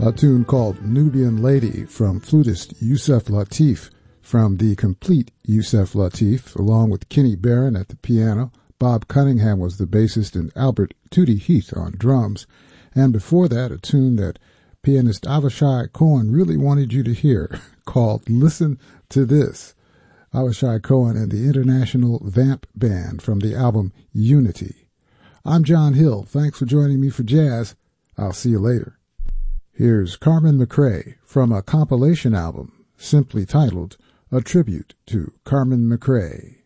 a tune called Nubian Lady from flutist Yusef Lateef from the complete Yusef Lateef, along with Kenny Barron at the piano. Bob Cunningham was the bassist and Albert Tootie Heath on drums. And before that, a tune that pianist Avishai Cohen really wanted you to hear called Listen to This. Avishai Cohen and the International Vamp Band from the album Unity. I'm John Hill. Thanks for joining me for jazz. I'll see you later. Here's Carmen McRae from a compilation album simply titled A Tribute to Carmen McRae.